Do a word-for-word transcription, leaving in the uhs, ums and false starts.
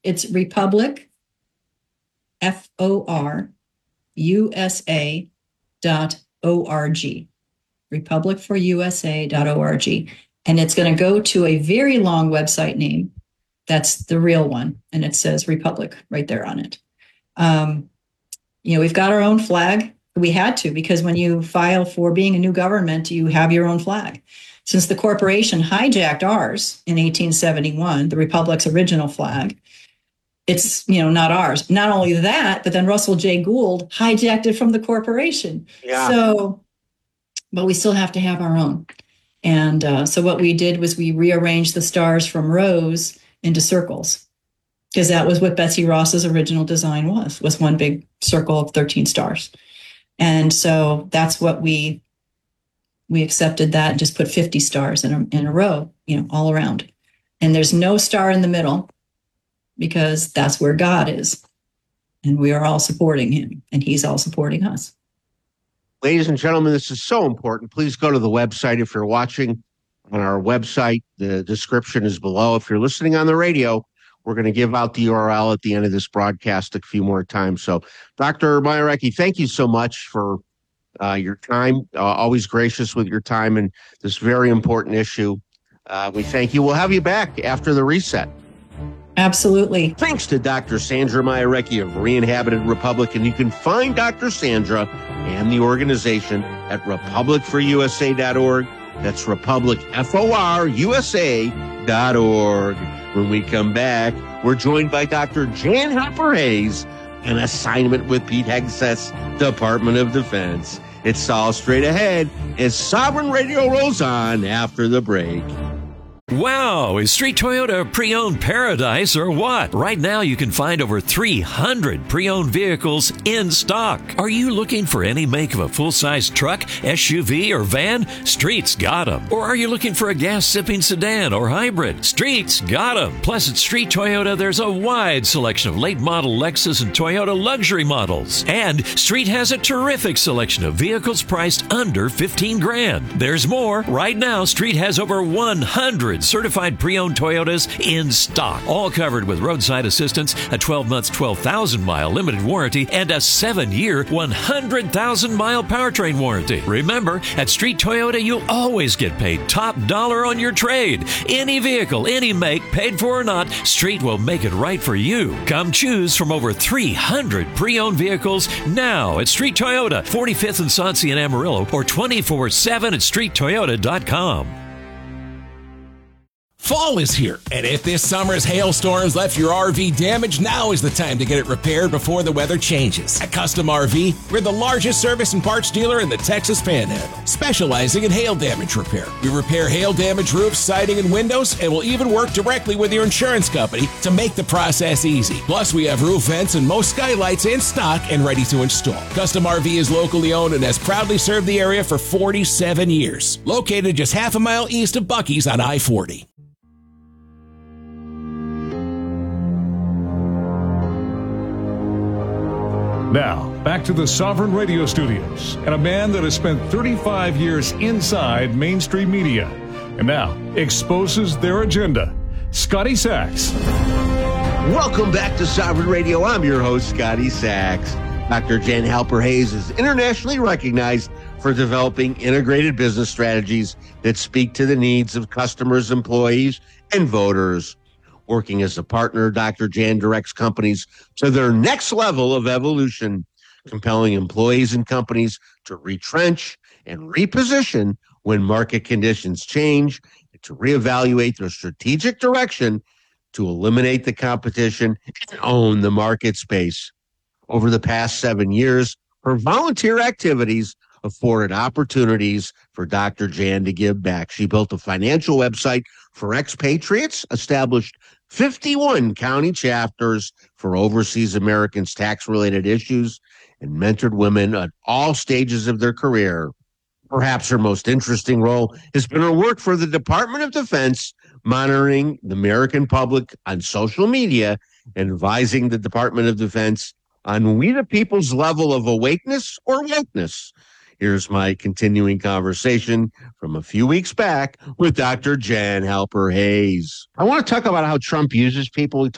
It's Republic, F O R, U S A dot O R G. Republic for U S A dot O R G. And it's going to go to a very long website name. That's the real one. And it says Republic right there on it. Um, you know, we've got our own flag. We had to, because when you file for being a new government, you have your own flag. Since the corporation hijacked ours in eighteen seventy-one, the Republic's original flag, it's, you know, not ours. Not only that, but then Russell J. Gould hijacked it from the corporation. Yeah. So, but we still have to have our own. And uh, so what we did was we rearranged the stars from rows into circles, because that was what Betsy Ross's original design was, was one big circle of thirteen stars. And so that's what we, we accepted that and just put fifty stars in a, in a row, you know, all around. And there's no star in the middle, because that's where God is. And we are all supporting him, and he's all supporting us. Ladies and gentlemen, this is so important. Please go to the website. If you're watching on our website, the description is below. If you're listening on the radio, we're going to give out the U R L at the end of this broadcast a few more times. So, Doctor Mayarecki, thank you so much for uh, your time. Uh, always gracious with your time and this very important issue. Uh, we thank you. We'll have you back after the reset. Absolutely. Thanks to Doctor Sandra Mayarecki of Re-Inhabited Republic. And you can find Doctor Sandra and the organization at republic for U S A dot org. That's Republic, F O R, U S A dot org. When we come back, we're joined by Doctor Jan Halper Hayes, an assignment with Pete Hegseth's Department of Defense. It's all straight ahead as Sovereign Radio rolls on after the break. Wow, is Street Toyota a pre-owned paradise or what? Right now you can find over three hundred pre-owned vehicles in stock. Are you looking for any make of a full-size truck, S U V, or van? Street's got them. Or are you looking for a gas-sipping sedan or hybrid? Street's got them. Plus at Street Toyota there's a wide selection of late-model Lexus and Toyota luxury models. And Street has a terrific selection of vehicles priced under fifteen grand. There's more. Right now Street has over one hundred certified pre-owned Toyotas in stock, all covered with roadside assistance, a twelve month, twelve thousand mile limited warranty, and a seven year, one hundred thousand mile powertrain warranty. Remember, at Street Toyota, you'll always get paid top dollar on your trade. Any vehicle, any make, paid for or not, Street will make it right for you. Come choose from over three hundred pre-owned vehicles now at Street Toyota, forty-fifth and Sauncey in Amarillo, or twenty-four seven at street toyota dot com. Fall is here, and if this summer's hailstorms left your R V damaged, now is the time to get it repaired before the weather changes. At Custom R V, we're the largest service and parts dealer in the Texas Panhandle, specializing in hail damage repair. We repair hail damaged roofs, siding, and windows, and we'll even work directly with your insurance company to make the process easy. Plus, we have roof vents and most skylights in stock and ready to install. Custom R V is locally owned and has proudly served the area for forty-seven years. Located just half a mile east of Buc-ee's on I forty. Now, back to the Sovereign Radio Studios and a man that has spent thirty-five years inside mainstream media and now exposes their agenda, Scotty Sachs. Welcome back to Sovereign Radio. I'm your host, Scotty Sachs. Doctor Jan Halper Hayes is internationally recognized for developing integrated business strategies that speak to the needs of customers, employees, and voters. Working as a partner, Doctor Jan directs companies to their next level of evolution, compelling employees and companies to retrench and reposition when market conditions change, and to reevaluate their strategic direction to eliminate the competition and own the market space. Over the past seven years, her volunteer activities afforded opportunities for Doctor Jan to give back. She built a financial website for expatriates, established fifty-one county chapters for overseas Americans' tax-related issues, and mentored women at all stages of their career. Perhaps her most interesting role has been her work for the Department of Defense, monitoring the American public on social media and advising the Department of Defense on we the people's level of awakeness or wokeness. Here's my continuing conversation from a few weeks back with Doctor Jan Halper Hayes. I want to talk about how Trump uses people. We